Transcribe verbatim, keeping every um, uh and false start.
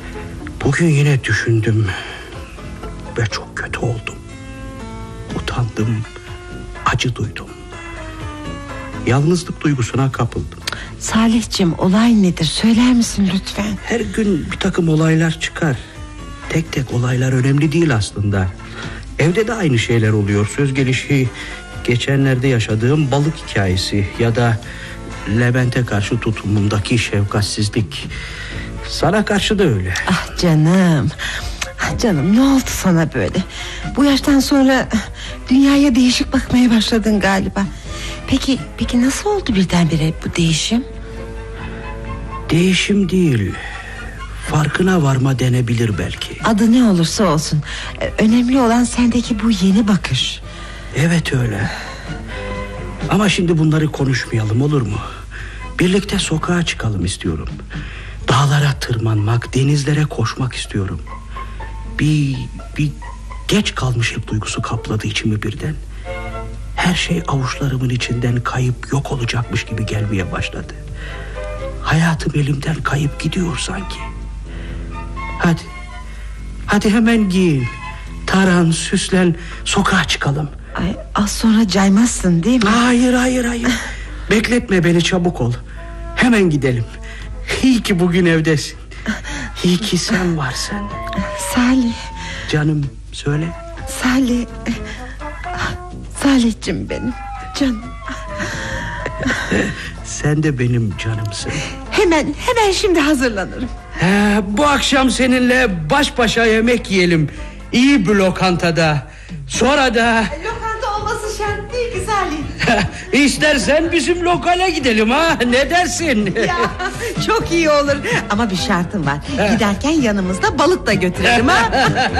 Bugün yine düşündüm ve çok kötü oldum. Utandım, acı duydum. Yalnızlık duygusuna kapıldım. Salihciğim, olay nedir? Söyler misin lütfen? Her gün bir takım olaylar çıkar. Tek tek olaylar önemli değil aslında. Evde de aynı şeyler oluyor. Söz gelişi geçenlerde yaşadığım balık hikayesi ya da Levent'e karşı tutumumdaki şefkatsizlik. Sana karşı da öyle. Ah canım. Ah canım, ne oldu sana böyle? Bu yaştan sonra dünyaya değişik bakmaya başladın galiba. Peki, peki nasıl oldu birdenbire bu değişim? Değişim değil, farkına varma denebilir belki. Adı ne olursa olsun, önemli olan sendeki bu yeni bakış. Evet öyle. Ama şimdi bunları konuşmayalım, olur mu? Birlikte sokağa çıkalım istiyorum. Dağlara tırmanmak, denizlere koşmak istiyorum. Bir, bir geç kalmışlık duygusu kapladı içimi birden. Her şey avuçlarımın içinden kayıp yok olacakmış gibi gelmeye başladı. Hayatım elimden kayıp gidiyor sanki. Hadi, hadi hemen giyin, taran, süslen, sokağa çıkalım. Ay, az sonra caymazsın değil mi? Hayır, hayır, hayır. Bekletme beni, çabuk ol. Hemen gidelim. İyi ki bugün evdesin. İyi ki sen varsın. Salih. Canım, söyle. Salih. Salihciğim benim canım. Sen de benim canımsın. Hemen hemen şimdi hazırlanırım. He, bu akşam seninle baş başa yemek yiyelim. İyi bir lokantada. Sonra da... Lokanta olması şart değil ki Salih. İstersen bizim lokale gidelim ha. Ne dersin? Ya, çok iyi olur. Ama bir şartım var. Giderken yanımızda balık da götürelim ha.